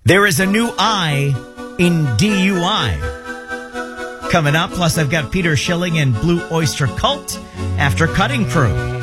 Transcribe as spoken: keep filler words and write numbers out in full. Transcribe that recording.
There is a new I in D U I. Coming up, plus I've got Peter Schilling and Blue Oyster Cult after Cutting Crew.